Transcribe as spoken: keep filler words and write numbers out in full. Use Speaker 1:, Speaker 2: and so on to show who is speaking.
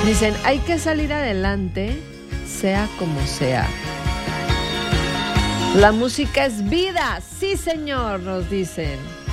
Speaker 1: Dicen, hay que salir adelante, sea como sea. La música es vida, sí señor, nos dicen.